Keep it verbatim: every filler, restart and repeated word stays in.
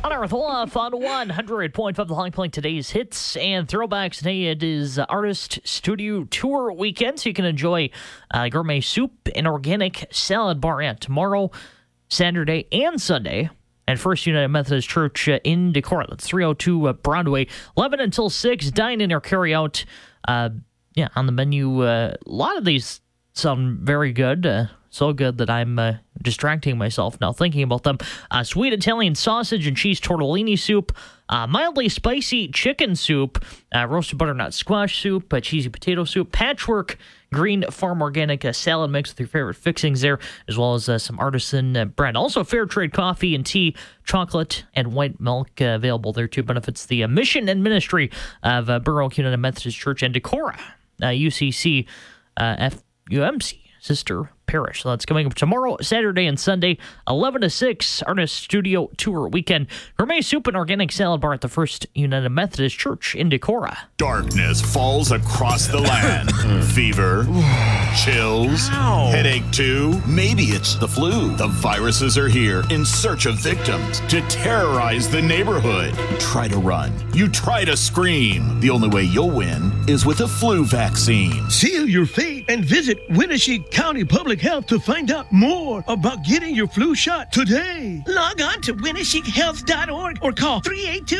On our with Olaf on one hundred point five The High Point, today's hits and throwbacks. Today it is Artist Studio Tour weekend, so you can enjoy uh, gourmet soup and organic salad bar at tomorrow, Saturday, and Sunday at First United Methodist Church uh, in Decorah. That's three oh two uh, Broadway, eleven until six. Dine in or carry out. Uh, yeah, on the menu, uh, a lot of these sound very good. Uh, so good that I'm uh, distracting myself now thinking about them. Uh, sweet Italian sausage and cheese tortellini soup, uh, mildly spicy chicken soup, uh, roasted butternut squash soup, uh, cheesy potato soup, patchwork green farm organic uh, salad mix with your favorite fixings there, as well as uh, some artisan uh, bread. Also, fair trade coffee and tea, chocolate, and white milk uh, available there too. Benefits the uh, mission and ministry of uh, Burr Oak United Methodist Church and Decorah, uh, U C C, uh, F U M C. Sister Parish. So that's coming up tomorrow, Saturday, and Sunday, eleven to six, Artist Studio Tour weekend. Gourmet soup and organic salad bar at the First United Methodist Church in Decorah. Darkness falls across the land. Fever, chills, Ow. headache too. Maybe it's the flu. The viruses are here in search of victims to terrorize the neighborhood. You try to run. You try to scream. The only way you'll win is with a flu vaccine. Seal your fate and visit Winnebago County Public Health to find out more about getting your flu shot today. Log on to Winnebago Health dot org or call three eight two